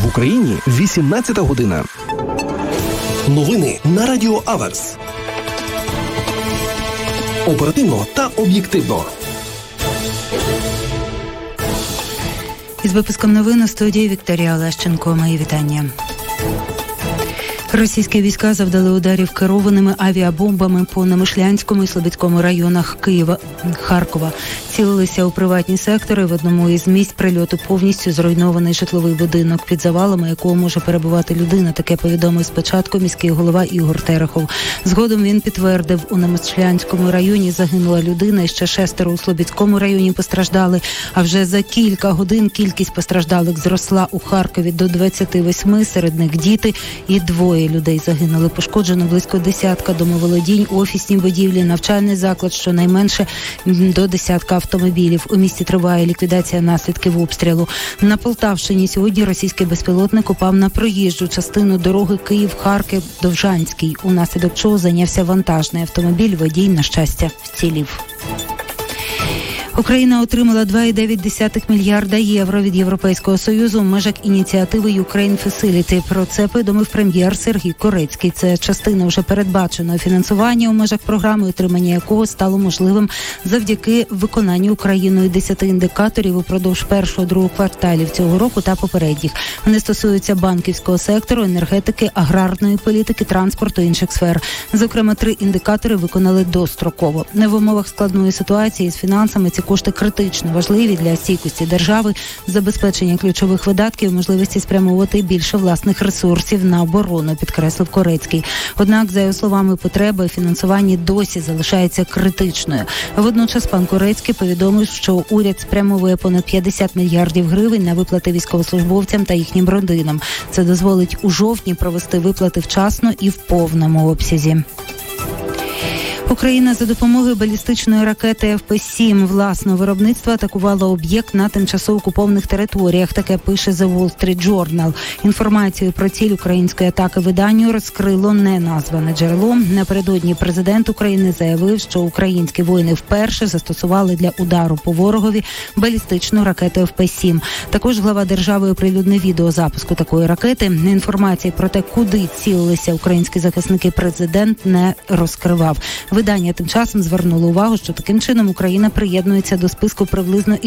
В Україні 18 година. Новини на Радіо Аверс. Оперативно та об'єктивно. Із випуском новин у студії Вікторія Олещенко. Мої вітання. Російські війська завдали ударів керованими авіабомбами по Немишлянському і Слобідському районах Києва, Харкова. Цілилися у приватні сектори. В одному із місць прильоту повністю зруйнований житловий будинок, під завалами якого може перебувати людина. Таке повідомив спочатку міський голова Ігор Терехов. Згодом він підтвердив, у Немишлянському районі загинула людина, і ще 6 у Слобідському районі постраждали. А вже за кілька годин кількість постраждалих зросла у Харкові до 28, серед них діти, і 2 людей загинули. Пошкоджено близько 10 домоволодінь, офісні будівлі, навчальний заклад, щонайменше до 10 автомобілів. У місті триває ліквідація наслідків обстрілу. На Полтавщині сьогодні російський безпілотник упав на проїжджу частину дороги Київ-Харків-Довжанський, унаслідок чого зайнявся вантажний автомобіль. Водій, на щастя, вцілів. Україна отримала 2,9 мільярда євро від Європейського Союзу в межах ініціативи Ukraine Facility. Про це повідомив прем'єр Сергій Корецький. Це частина вже передбаченого фінансування у межах програми, отримання якого стало можливим завдяки виконанню Україною 10 індикаторів упродовж першого-другого кварталів цього року та попередніх. Вони стосуються банківського сектору, енергетики, аграрної політики, транспорту і інших сфер. Зокрема, 3 індикатори виконали достроково. В умовах складної ситуації з фінансами ці кошти критично важливі для стійкості держави, забезпечення ключових видатків, можливості спрямовувати більше власних ресурсів на оборону, підкреслив Корецький. Однак, за його словами, потреба у фінансуванні досі залишається критичною. Водночас пан Корецький повідомив, що уряд спрямовує понад 50 мільярдів гривень на виплати військовослужбовцям та їхнім родинам. Це дозволить у жовтні провести виплати вчасно і в повному обсязі. Україна за допомогою балістичної ракети ФП-7 власного виробництва атакувала об'єкт на тимчасово окупованих територіях. Таке пише The Wall Street Journal. Інформацію про ціль української атаки виданню розкрило неназване джерело. Напередодні президент України заявив, що українські воїни вперше застосували для удару по ворогові балістичну ракету ФП-7. Також глава держави оприлюднив відео запуску такої ракети. Інформації про те, куди цілилися українські захисники, президент не розкривав. Видання тим часом звернуло увагу, що таким чином Україна приєднується до списку приблизно із